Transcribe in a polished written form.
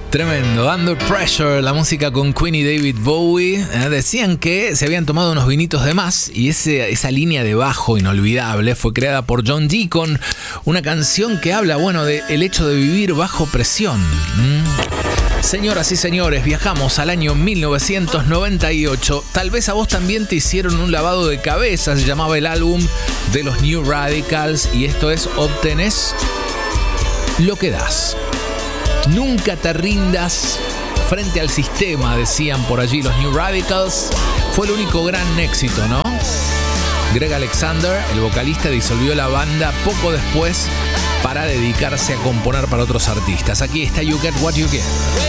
Tremendo, Under Pressure, la música con Queen y David Bowie. Decían que se habían tomado unos vinitos de más y esa línea de bajo inolvidable fue creada por John Deacon, una canción que habla, del hecho de vivir bajo presión. Señoras y señores, viajamos al año 1998. Tal vez a vos también te hicieron un lavado de cabeza, se llamaba el álbum de los New Radicals y esto es Obtenés lo que das. Nunca te rindas frente al sistema, decían por allí los New Radicals. Fue el único gran éxito, ¿no? Greg Alexander, el vocalista, disolvió la banda poco después para dedicarse a componer para otros artistas. Aquí está You Get What You Get.